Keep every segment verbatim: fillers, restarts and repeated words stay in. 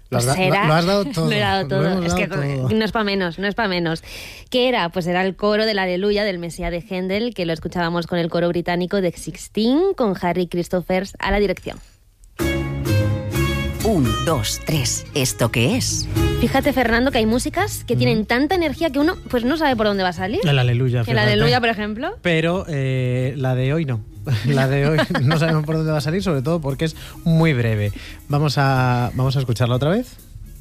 Lo has, Pues da, era, lo, lo has dado todo. Lo he dado todo. Lo es dado que todo. no es para menos, no es para menos. ¿Qué era? Pues era el coro del Aleluya del Mesías de Händel, que lo escuchábamos con el coro británico de Sixteen, con Harry Christophers a la dirección. Un, dos, tres. ¿Esto qué es? Fíjate, Fernando, que hay músicas que mm. tienen tanta energía que uno pues no sabe por dónde va a salir. El Aleluya, fíjate. El Aleluya, por ejemplo. Pero eh, la de hoy no. La de hoy no sabemos por dónde va a salir, sobre todo porque es muy breve. Vamos a, vamos a escucharla otra vez.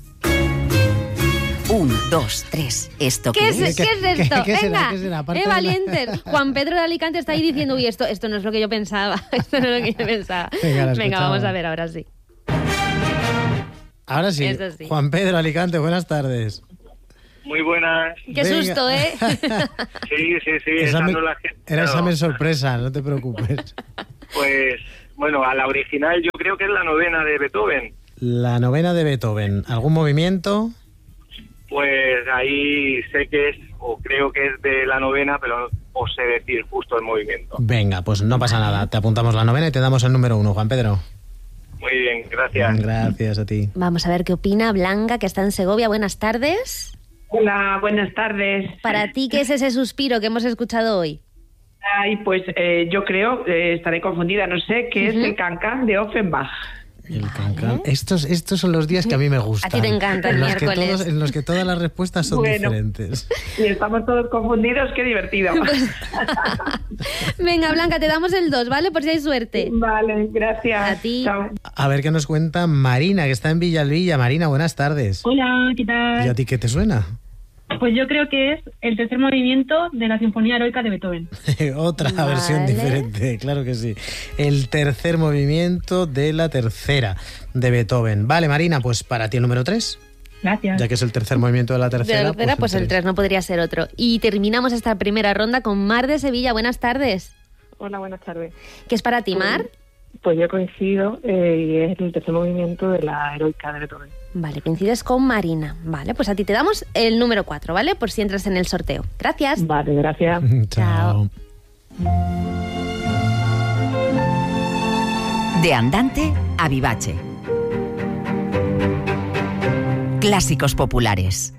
Un, dos, tres. ¿Esto qué, ¿Qué es? es? ¿Qué, ¿Qué es esto? ¿Qué, qué Venga, será? ¿Qué será? eh, valientes. La... Juan Pedro de Alicante está ahí diciendo, uy, esto, esto no es lo que yo pensaba. Esto no es lo que yo pensaba. Venga, Venga, vamos a ver, ahora sí. Ahora sí. sí. Juan Pedro Alicante, buenas tardes. Muy buenas. Qué Venga. Susto, ¿eh? Sí, sí, sí. Examen, la gente, era claro. examen sorpresa, no te preocupes. Pues, bueno, a la original yo creo que es la novena de Beethoven. La novena de Beethoven. ¿Algún movimiento? Pues ahí sé que es, o creo que es de la novena, pero no sé decir justo el movimiento. Venga, pues no pasa nada. Te apuntamos la novena y te damos el número uno, Juan Pedro. Muy bien, gracias. Gracias a ti. Vamos a ver qué opina Blanca, que está en Segovia. Buenas tardes. Hola, buenas tardes. Para ti, ¿qué es ese suspiro que hemos escuchado hoy? Ay, pues eh, yo creo, eh, estaré confundida, no sé, que uh-huh. es el Cancán de Offenbach. El Cancán. Estos, estos son los días que a mí me gustan. A ti te encanta el en miércoles. Los todos, en los que todas las respuestas son bueno, diferentes. Y estamos todos confundidos, qué divertido. Pues... Venga, Blanca, te damos el dos, ¿vale? Por si hay suerte. Vale, gracias. A ti. Chao. A ver qué nos cuenta Marina, que está en Villalbilla. Marina, buenas tardes. Hola, ¿qué tal? ¿Y a ti qué te suena? Pues yo creo que es el tercer movimiento de la Sinfonía Heroica de Beethoven. Otra vale. versión diferente, claro que sí. El tercer movimiento de la tercera de Beethoven. Vale, Marina, pues para ti el número tres. Gracias. Ya que es el tercer movimiento de la tercera. De la tercera, pues, pues el tres, no podría ser otro. Y terminamos esta primera ronda con Mar de Sevilla. Buenas tardes. Hola, buenas tardes. ¿Qué es para ti, Mar? Pues yo coincido eh, y es el tercer movimiento de la Heroica de Beethoven. Vale, coincides con Marina. Vale, pues a ti te damos el número cuatro, ¿vale? Por si entras en el sorteo. Gracias. Vale, gracias. Chao. De Andante a Vivace. Clásicos populares.